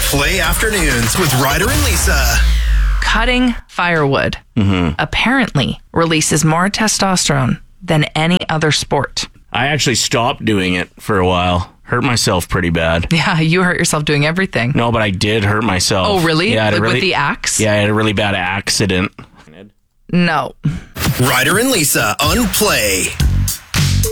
Play Afternoons with Ryder and Lisa. Cutting firewood apparently releases more testosterone than any other sport. I actually stopped doing it for a while. Hurt myself pretty bad. Yeah, you hurt yourself doing everything. No, but I did hurt myself. Oh, really? Yeah, Like with the axe? Yeah, I had a really bad accident. No. Ryder and Lisa on Play.